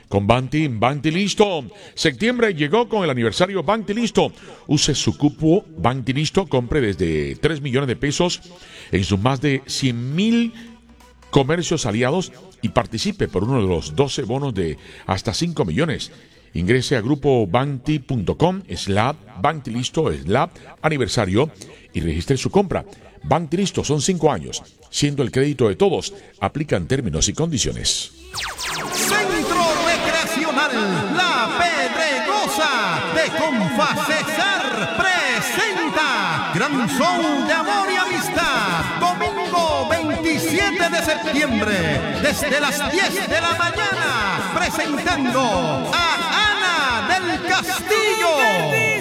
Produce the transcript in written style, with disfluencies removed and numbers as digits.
Con Banti Listo. Septiembre llegó con el aniversario Banti Listo. Use su cupo Banti Listo, compre desde 3 millones de pesos en sus más de 100,000 comercios aliados y participe por uno de los 12 bonos de hasta 5 millones. Ingrese a grupobanti.com/Banti Listo/aniversario y registre su compra. Banti Listo, son 5 años, siendo el crédito de todos. Aplican términos y condiciones. Centro Recreacional La Pedregosa de Confacesar presenta Gran Show de Amor y Amistad, domingo 27 de septiembre, desde las 10 de la mañana, presentando a Ana del Castillo.